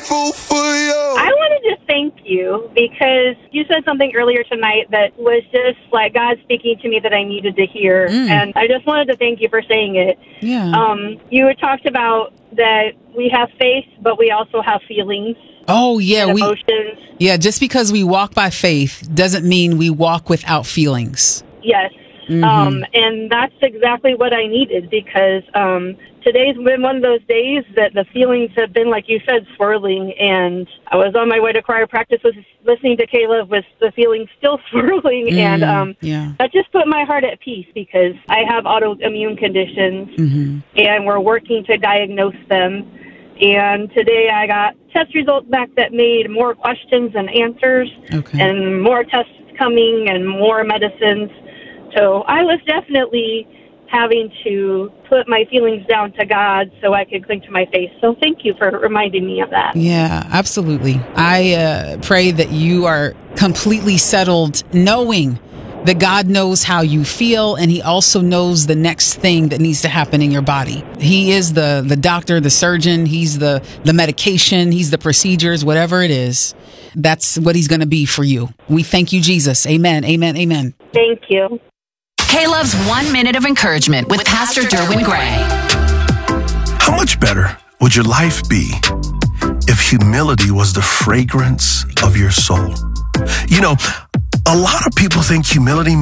grateful for you. I wanted to thank you because you said something earlier tonight that was just like God speaking to me that I needed to hear. And I just wanted to thank you for saying it. Yeah. You had talked about that we have faith, but we also have feelings. Oh, yeah. And emotions. Yeah, just because we walk by faith doesn't mean we walk without feelings. Yes. And that's exactly what I needed because today's been one of those days that the feelings have been, like you said, swirling. And I was on my way to choir practice, was listening to Caleb with the feelings still swirling. And that just put my heart at peace because I have autoimmune conditions and we're working to diagnose them. And today I got test results back that made more questions than answers and more tests coming and more medicines. So I was definitely having to put my feelings down to God so I could cling to my faith. So thank you for reminding me of that. Yeah, absolutely. I pray that you are completely settled knowing that God knows how you feel, and he also knows the next thing that needs to happen in your body. He is the doctor, the surgeon. He's the medication. He's the procedures, whatever it is. That's what he's going to be for you. We thank you, Jesus. Amen, amen, amen. Thank you. K-Love's 1 Minute of Encouragement with Pastor Derwin Gray. How much better would your life be if humility was the fragrance of your soul? You know, a lot of people think humility